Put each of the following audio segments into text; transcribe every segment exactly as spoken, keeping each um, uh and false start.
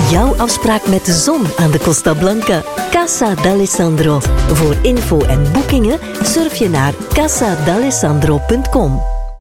Jouw afspraak met de zon aan de Costa Blanca. Casa d'Alessandro. Voor info en boekingen surf je naar casa d'alessandro punt com.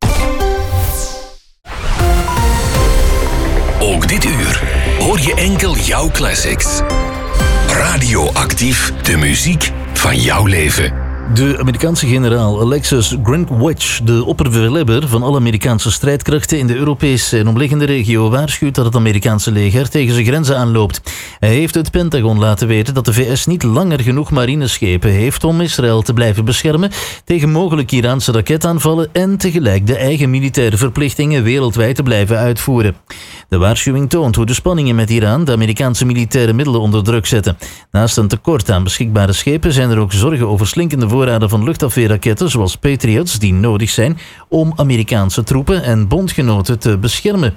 Ook dit uur hoor je enkel jouw classics. Radioactief, de muziek van jouw leven. De Amerikaanse generaal Alexis Grinkwitch, de opperbevelhebber van alle Amerikaanse strijdkrachten in de Europese en omliggende regio, waarschuwt dat het Amerikaanse leger tegen zijn grenzen aanloopt. Hij heeft het Pentagon laten weten dat de V S niet langer genoeg marineschepen heeft om Israël te blijven beschermen tegen mogelijke Iraanse raketaanvallen en tegelijk de eigen militaire verplichtingen wereldwijd te blijven uitvoeren. De waarschuwing toont hoe de spanningen met Iran de Amerikaanse militaire middelen onder druk zetten. Naast een tekort aan beschikbare schepen zijn er ook zorgen over slinkende voorraden van luchtafweerraketten zoals Patriots die nodig zijn om Amerikaanse troepen en bondgenoten te beschermen.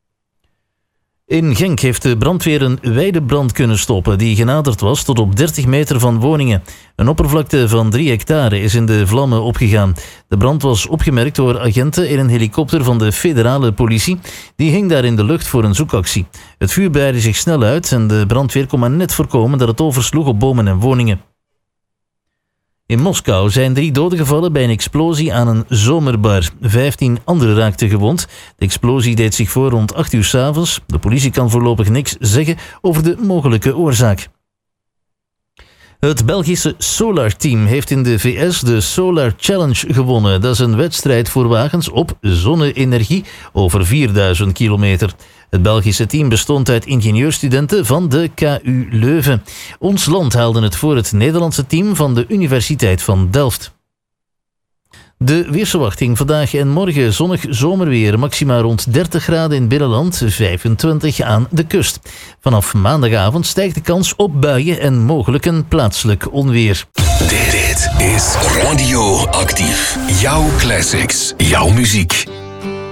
In Genk heeft de brandweer een wijde brand kunnen stoppen die genaderd was tot op dertig meter van woningen. Een oppervlakte van drie hectare is in de vlammen opgegaan. De brand was opgemerkt door agenten in een helikopter van de federale politie. Die hing daar in de lucht voor een zoekactie. Het vuur breidde zich snel uit en de brandweer kon maar net voorkomen dat het oversloeg op bomen en woningen. In Moskou zijn drie doden gevallen bij een explosie aan een zomerbar. Vijftien anderen raakten gewond. De explosie deed zich voor rond acht uur 's avonds. De politie kan voorlopig niks zeggen over de mogelijke oorzaak. Het Belgische Solar Team heeft in de V S de Solar Challenge gewonnen. Dat is een wedstrijd voor wagens op zonne-energie over vierduizend kilometer. Het Belgische team bestond uit ingenieurstudenten van de K U Leuven. Ons land haalde het voor het Nederlandse team van de Universiteit van Delft. De weersverwachting vandaag en morgen zonnig zomerweer, maxima rond dertig graden in het binnenland, vijfentwintig aan de kust. Vanaf maandagavond stijgt de kans op buien en mogelijk een plaatselijk onweer. Dit is Radioactief. Jouw classics, jouw muziek.